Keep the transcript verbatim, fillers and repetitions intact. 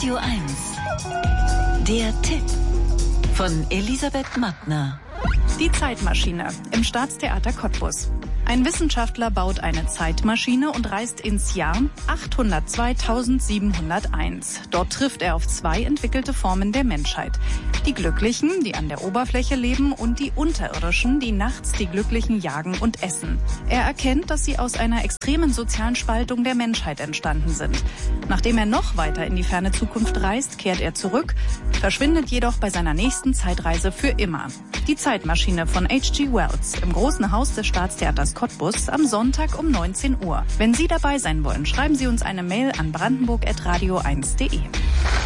Radio eins. Der Tipp von Elisabeth Mattner. Die Zeitmaschine im Staatstheater Cottbus. Ein Wissenschaftler baut eine Zeitmaschine und reist ins Jahr achthundertzweitausendsiebenhunderteins. Dort trifft er auf zwei entwickelte Formen der Menschheit. Die Glücklichen, die an der Oberfläche leben, und die Unterirdischen, die nachts die Glücklichen jagen und essen. Er erkennt, dass sie aus einer extremen sozialen Spaltung der Menschheit entstanden sind. Nachdem er noch weiter in die ferne Zukunft reist, kehrt er zurück, verschwindet jedoch bei seiner nächsten Zeitreise für immer. Die Zeitmaschine von H G Wells im Großen Haus des Staatstheaters Cottbus am Sonntag um neunzehn Uhr. Wenn Sie dabei sein wollen, schreiben Sie uns eine Mail an brandenburg at radio eins punkt de.